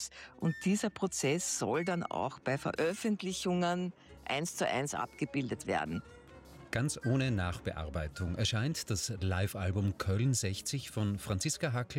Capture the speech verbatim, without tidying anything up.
Und dieser Prozess soll dann auch bei Veröffentlichungen eins zu eins abgebildet werden. Ganz ohne Nachbearbeitung erscheint das Live-Album Köln sechzig von Franziska Hackl